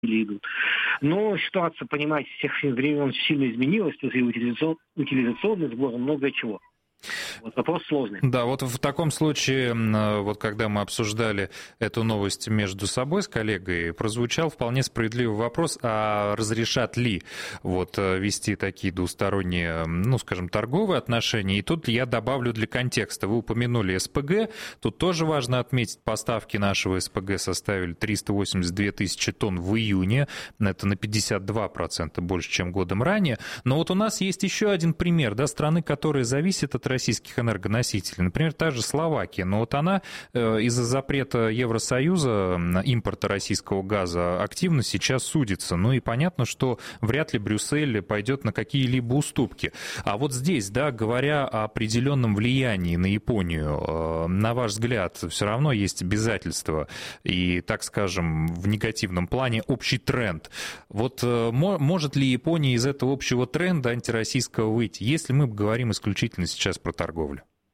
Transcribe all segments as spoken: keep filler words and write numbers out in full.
идут. Но ситуация, понимаете, с тех времен сильно изменилась, то есть и утилизацион, утилизационный сбор, много чего. Вот вопрос сложный. Да, вот в таком случае, вот когда мы обсуждали эту новость между собой с коллегой, прозвучал вполне справедливый вопрос, а разрешат ли вот вести такие двусторонние, ну, скажем, торговые отношения? И тут я добавлю для контекста. Вы упомянули СПГ, тут тоже важно отметить, поставки нашего СПГ составили триста восемьдесят две тысячи тонн в июне, это на пятьдесят два процента больше, чем годом ранее. Но вот у нас есть еще один пример, да, страны, которая зависит от российских энергоносителей. Например, та же Словакия. Но вот она из-за запрета Евросоюза импорта российского газа активно сейчас судится. Ну и понятно, что вряд ли Брюссель пойдет на какие-либо уступки. А вот здесь, да, говоря о определенном влиянии на Японию, на ваш взгляд, все равно есть обязательства и, так скажем, в негативном плане общий тренд. Вот может ли Япония из этого общего тренда антироссийского выйти, если мы говорим исключительно сейчас про торговлю?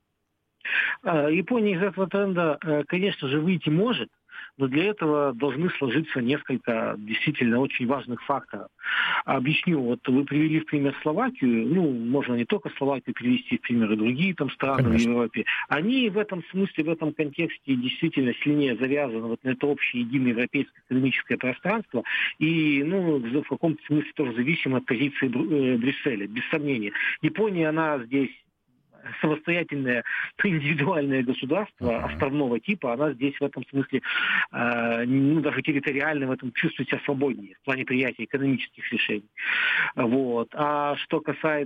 Япония из этого тренда, конечно же, выйти может, но для этого должны сложиться несколько действительно очень важных факторов. Объясню. Вот вы привели в пример Словакию, ну, можно не только Словакию привести в пример, и другие там страны Конечно. В Европе. Они в этом смысле, в этом контексте действительно сильнее завязаны вот на это общее единое европейское экономическое пространство и, ну, в каком-то смысле тоже зависимы от позиции Брюсселя, без сомнения. Япония, она здесь самостоятельное индивидуальное государство uh-huh. островного типа, она здесь в этом смысле, э, ну, даже территориально в этом чувствует себя свободнее в плане принятия экономических решений. Вот. А что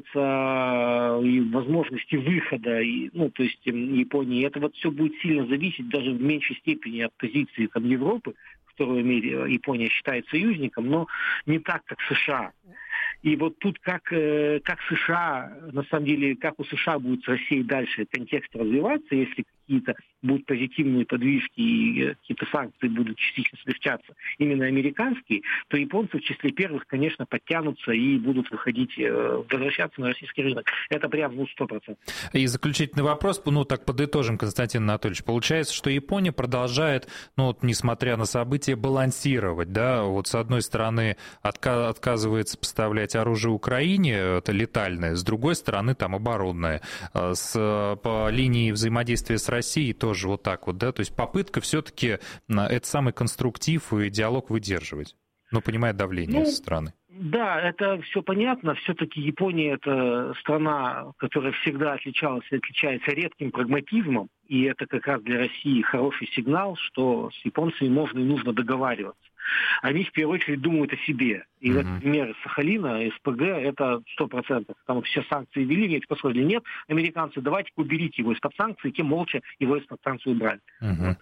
касается и возможности выхода, и, ну, то есть Японии, это вот все будет сильно зависеть даже в меньшей степени от позиции там, Европы, в которой мере Япония считает союзником, но не так, как США. И вот тут как, как США, на самом деле, как у США будет с Россией дальше контекст развиваться, если какие-то будут позитивные подвижки и какие-то санкции будут частично смягчаться, именно американские, то японцы в числе первых, конечно, подтянутся и будут выходить, возвращаться на российский рынок. Это прям ну, сто процентов. И заключительный вопрос, ну так подытожим, Константин Анатольевич. Получается, что Япония продолжает, ну вот несмотря на события, балансировать, да, вот с одной стороны отка- отказывается поставлять оружие Украине, это летальное, с другой стороны там оборонное, с, по линии взаимодействия с Россией тоже вот так вот, да, то есть попытка все-таки этот самый конструктив и диалог выдерживать, но понимая давление ну, со стороны. Да, это все понятно. Все-таки Япония – это страна, которая всегда отличалась и отличается редким прагматизмом, и это как раз для России хороший сигнал, что с японцами можно и нужно договариваться. Они в первую очередь думают о себе. И, mm-hmm. например, Сахалина, СПГ – это сто процентов. Там все санкции ввели, мне посмотрели, нет, американцы, давайте уберите его из-под санкций, и те молча его из-под санкций убрали. Mm-hmm. Вот.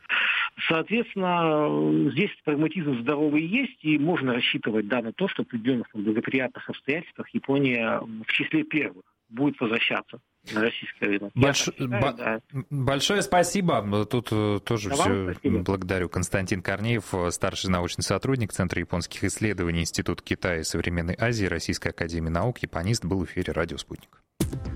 Соответственно, здесь прагматизм здоровый есть, и можно рассчитывать да, на то, что в определенных благоприятных обстоятельствах Япония в числе первых будет возвращаться на российский рынок. Больш... считаю, Б... да. Большое спасибо. Тут тоже да все спасибо. Благодарю. Константин Корнеев, старший научный сотрудник Центра японских исследований Института Китая и современной Азии Российской академии наук, японист, был в эфире «Радио Спутник».